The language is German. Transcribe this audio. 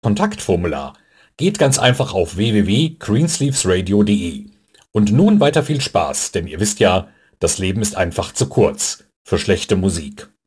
Kontaktformular. Geht ganz einfach auf www.greensleevesradio.de. Und nun weiter viel Spaß, denn ihr wisst ja, das Leben ist einfach zu kurz für schlechte Musik.